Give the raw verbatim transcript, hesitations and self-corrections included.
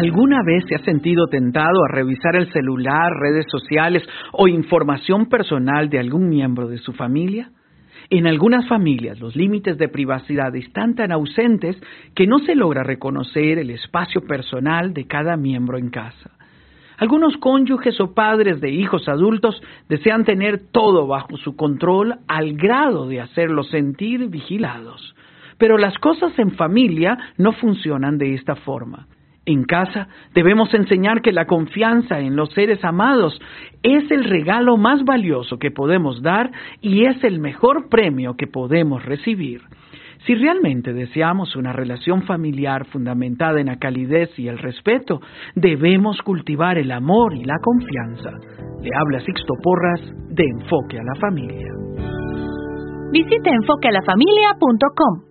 ¿Alguna vez se ha sentido tentado a revisar el celular, redes sociales o información personal de algún miembro de su familia? En algunas familias los límites de privacidad están tan ausentes que no se logra reconocer el espacio personal de cada miembro en casa. Algunos cónyuges o padres de hijos adultos desean tener todo bajo su control al grado de hacerlos sentir vigilados. Pero las cosas en familia no funcionan de esta forma. En casa debemos enseñar que la confianza en los seres amados es el regalo más valioso que podemos dar y es el mejor premio que podemos recibir. Si realmente deseamos una relación familiar fundamentada en la calidez y el respeto, debemos cultivar el amor y la confianza. Le habla Sixto Porras de Enfoque a la Familia. Visite enfoque a la familia punto com.